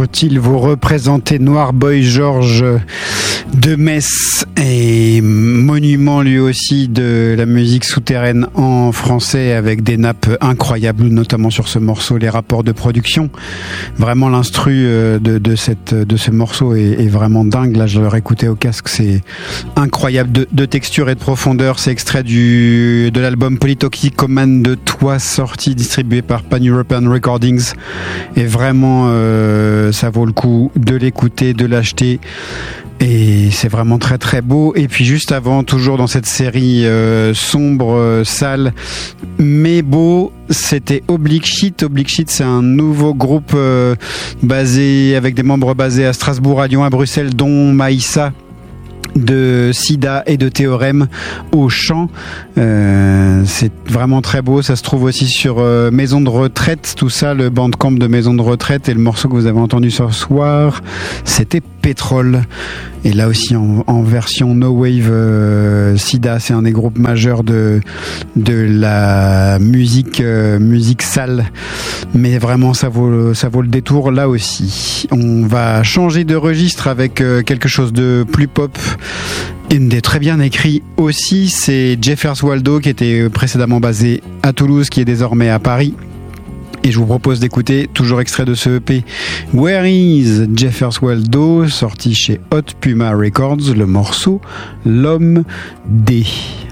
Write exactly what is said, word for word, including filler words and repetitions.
faut-il vous représenter Noir Boy Georges de Metz et monument lui aussi de la musique souterraine en français avec des nappes incroyables, notamment sur ce morceau, les rapports de production. Vraiment l'instru de, de, cette, de ce morceau est, est vraiment dingue. Là, je l'aurais écouté au casque, c'est incroyable de, de texture et de profondeur. C'est extrait du, de l'album Polytoxicoman de Toi, sorti, distribué par Pan European Recordings. Et vraiment, euh, ça vaut le coup de l'écouter, de l'acheter. Et c'est vraiment très très beau. Et puis juste avant, toujours dans cette série euh, sombre, euh, sale, mais beau, c'était Oblique Shit. Oblique Shit, c'est un nouveau groupe euh, basé avec des membres basés à Strasbourg, à Lyon, à Bruxelles, dont Maïssa de Sida et de Théorème au chant. Euh, c'est vraiment très beau. Ça se trouve aussi sur euh, Maison de Retraite, tout ça, le bandcamp de Maison de Retraite. Et le morceau que vous avez entendu ce soir, c'était Pétrole. Et là aussi en, en version No Wave. euh, Sida, c'est un des groupes majeurs de de la musique euh, musique sale. Mais vraiment, ça vaut ça vaut le détour là aussi. On va changer de registre avec euh, quelque chose de plus pop. Une des très bien écrits aussi, c'est Jeffers Waldo, qui était précédemment basé à Toulouse, qui est désormais à Paris. Et je vous propose d'écouter, toujours extrait de ce E P, Where is Jeffers Waldo, sorti chez Hot Puma Records, le morceau L'Homme D.